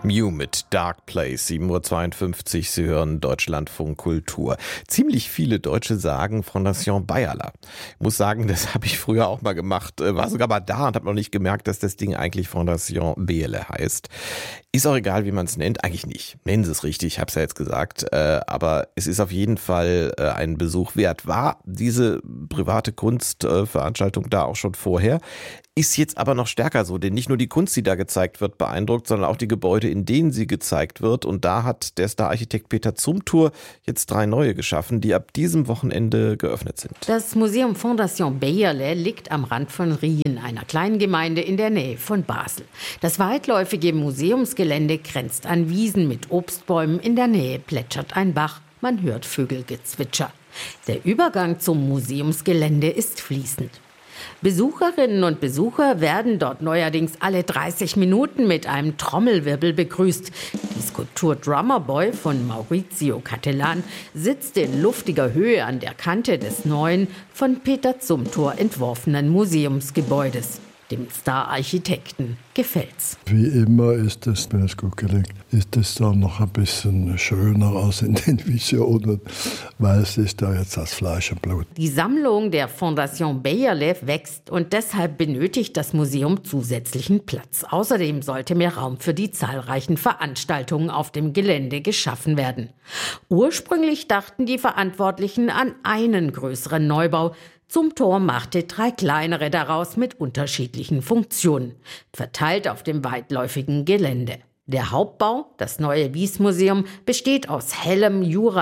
Mew mit Dark Place, 7:52 Uhr, Sie hören Deutschlandfunk Kultur. Ziemlich viele Deutsche sagen Fondation Bayerler. Ich muss sagen, das habe ich früher auch mal gemacht, war sogar mal da und habe noch nicht gemerkt, dass das Ding eigentlich Fondation Bayerle heißt. Ist auch egal, wie man es nennt, eigentlich nicht. Nennen Sie es richtig, ich habe es ja jetzt gesagt, aber es ist auf jeden Fall einen Besuch wert. War diese private Kunstveranstaltung da auch schon vorher? Ist jetzt aber noch stärker so, denn nicht nur die Kunst, die da gezeigt wird, beeindruckt, sondern auch die Gebäude, in denen sie gezeigt wird. Und da hat der Star-Architekt Peter Zumthor jetzt 3 neue geschaffen, die ab diesem Wochenende geöffnet sind. Das Museum Fondation Bayerle liegt am Rand von Rien, einer kleinen Gemeinde in der Nähe von Basel. Das weitläufige Museumsgelände grenzt an Wiesen mit Obstbäumen. In der Nähe plätschert ein Bach, man hört Vögelgezwitscher. Der Übergang zum Museumsgelände ist fließend. Besucherinnen und Besucher werden dort neuerdings alle 30 Minuten mit einem Trommelwirbel begrüßt. Die Skulptur Drummer Boy von Maurizio Cattelan sitzt in luftiger Höhe an der Kante des neuen, von Peter Zumthor entworfenen Museumsgebäudes. Dem Star-Architekten gefällt's. Wie immer ist es, wenn es gut gelingt, ist es dann noch ein bisschen schöner als in den Visionen, weil es ist ja jetzt das Fleisch und Blut. Die Sammlung der Fondation Bayerle wächst und deshalb benötigt das Museum zusätzlichen Platz. Außerdem sollte mehr Raum für die zahlreichen Veranstaltungen auf dem Gelände geschaffen werden. Ursprünglich dachten die Verantwortlichen an einen größeren Neubau. Zumthor machte 3 kleinere daraus mit unterschiedlichen Funktionen, verteilt auf dem weitläufigen Gelände. Der Hauptbau, das neue Wiesmuseum, besteht aus hellem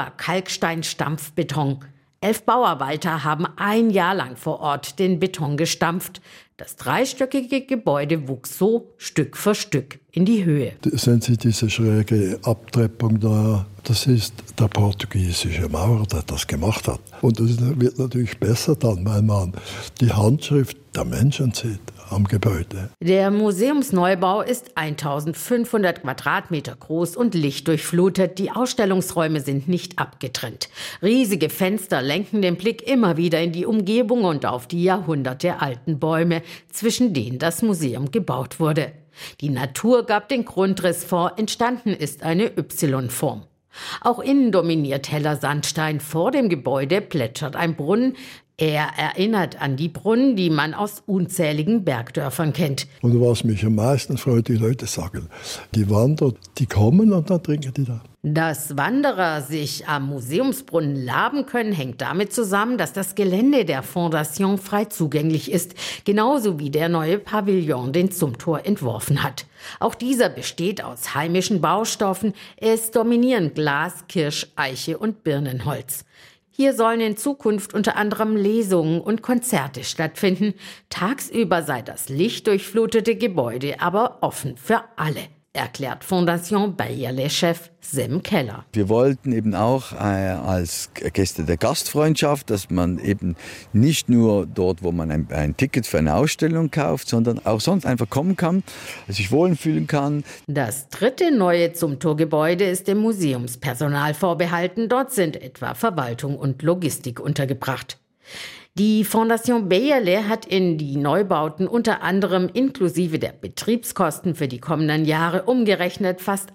Jura-Kalkstein-Stampfbeton. 11 Bauarbeiter haben 1 Jahr lang vor Ort den Beton gestampft. Das 3-stöckige Gebäude wuchs so Stück für Stück in die Höhe. Sehen Sie diese schräge Abtreppung da? Das ist der portugiesische Maurer, der das gemacht hat. Und das wird natürlich besser dann, weil man die Handschrift der Menschen sieht am Gebäude. Der Museumsneubau ist 1500 Quadratmeter groß und lichtdurchflutet. Die Ausstellungsräume sind nicht abgetrennt. Riesige Fenster lenken den Blick immer wieder in die Umgebung und auf die jahrhundertealten Bäume, zwischen denen das Museum gebaut wurde. Die Natur gab den Grundriss vor, entstanden ist eine Y-Form. Auch innen dominiert heller Sandstein. Vor dem Gebäude plätschert ein Brunnen. Er erinnert an die Brunnen, die man aus unzähligen Bergdörfern kennt. Und was mich am meisten freut, die Leute sagen, die Wanderer, die kommen und dann trinken die da. Dass Wanderer sich am Museumsbrunnen laben können, hängt damit zusammen, dass das Gelände der Fondation frei zugänglich ist, genauso wie der neue Pavillon, den Zumthor entworfen hat. Auch dieser besteht aus heimischen Baustoffen. Es dominieren Glas, Kirsch, Eiche und Birnenholz. Hier sollen in Zukunft unter anderem Lesungen und Konzerte stattfinden. Tagsüber sei das lichtdurchflutete Gebäude aber offen für alle, erklärt Fondation Bayerle-Chef Sem Keller. Wir wollten eben auch als Gäste der Gastfreundschaft, dass man eben nicht nur dort, wo man ein Ticket für eine Ausstellung kauft, sondern auch sonst einfach kommen kann, sich wohlfühlen kann. Das 3. neue Zumthor-Gebäude ist dem Museumspersonal vorbehalten. Dort sind etwa Verwaltung und Logistik untergebracht. Die Fondation Bayerle hat in die Neubauten unter anderem inklusive der Betriebskosten für die kommenden Jahre umgerechnet fast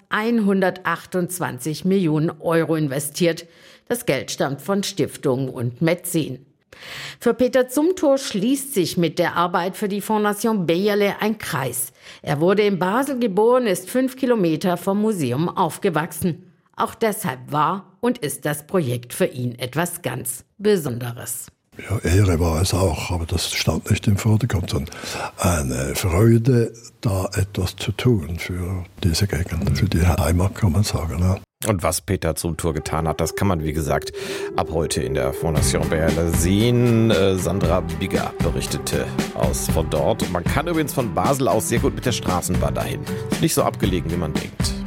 128 Millionen Euro investiert. Das Geld stammt von Stiftungen und Mäzen. Für Peter Zumthor schließt sich mit der Arbeit für die Fondation Bayerle ein Kreis. Er wurde in Basel geboren, ist 5 Kilometer vom Museum aufgewachsen. Auch deshalb war und ist das Projekt für ihn etwas ganz Besonderes. Ja, Ehre war es auch, aber das stand nicht im Vordergrund, sondern eine Freude, da etwas zu tun für diese Gegend, für die Heimat, kann man sagen. Ja. Und was Peter Zumthor getan hat, das kann man, wie gesagt, ab heute in der Fondation Bayerle sehen. Sandra Bigger berichtete von dort. Man kann übrigens von Basel aus sehr gut mit der Straßenbahn dahin. Nicht so abgelegen, wie man denkt.